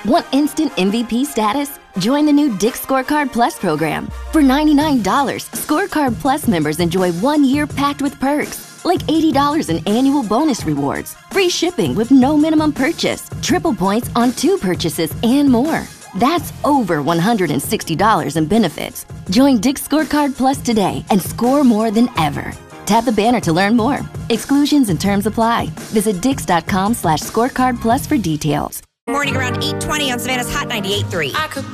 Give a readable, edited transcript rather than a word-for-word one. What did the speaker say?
Want instant MVP status? Join the new Dick's Scorecard Plus program. For $99, Scorecard Plus members enjoy 1 year packed with perks, like $80 in annual bonus rewards, free shipping with no minimum purchase, triple points on 2 purchases, and more. That's over $160 in benefits. Join Dick's Scorecard Plus today and score more than ever. Tap the banner to learn more. Exclusions and terms apply. Visit dix.com/scorecardplus for details. Morning around 8:20 on Savannah's Hot 98.3.